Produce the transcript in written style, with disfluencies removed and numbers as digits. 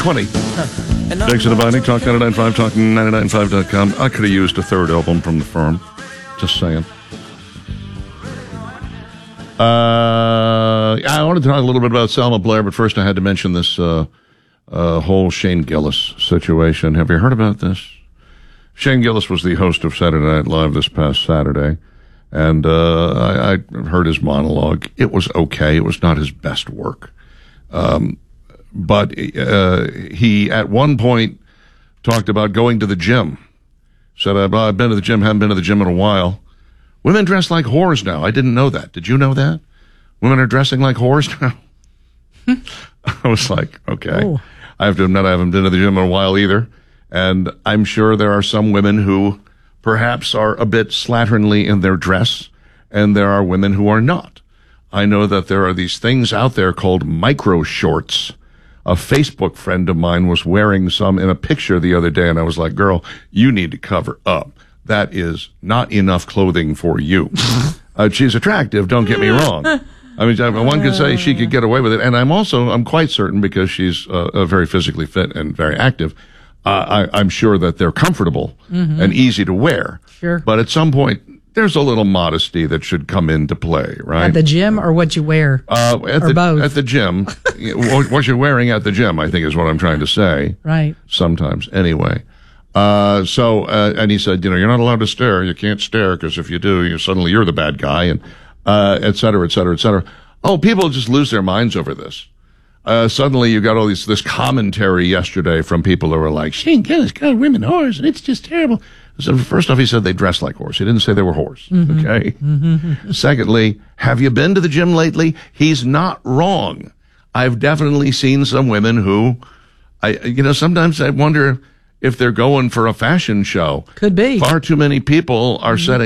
8:20. Dixon and Binding, Talk 99.5, Talk995.com. I could have used a third album from the Firm. Just saying. I want to talk a little bit about Selma Blair, but first I had to mention this whole Shane Gillis situation. Have you heard about this? Shane Gillis was the host of Saturday Night Live this past Saturday, and I heard his monologue. It was okay. It was not his best work. But he, at one point, talked about going to the gym. Said, I've been to the gym, haven't been to the gym in a while. Women dress like whores now. I didn't know that. Did you know that? Women are dressing like whores now? I was like, okay. Oh. I have to admit I haven't been to the gym in a while either. And I'm sure there are some women who perhaps are a bit slatternly in their dress, and there are women who are not. I know that there are these things out there called micro shorts. A Facebook friend of mine was wearing some in a picture the other day, and I was like, girl, you need to cover up. That is not enough clothing for you. She's attractive, don't get me wrong. I mean, one could say she could get away with it, and I'm quite certain, because she's very physically fit and very active, I'm sure that they're comfortable and easy to wear. Sure. But at some point, there's a little modesty that should come into play, right? At the gym, or what you wear? Both? At the gym. What you're wearing at the gym, I think, is what I'm trying to say. Right. Sometimes, anyway. And he said, you're not allowed to stare. You can't stare, because if you do, suddenly you're the bad guy, and et cetera, et cetera, et cetera. Oh, people just lose their minds over this. Suddenly you got all this commentary yesterday from people who were like, Shane Gillis called women whores, and it's just terrible. So first off, he said they dress like whores. He didn't say they were whores. Okay. Secondly, have you been to the gym lately? He's not wrong. I've definitely seen some women who, sometimes I wonder if they're going for a fashion show. Could be. Far too many people are setting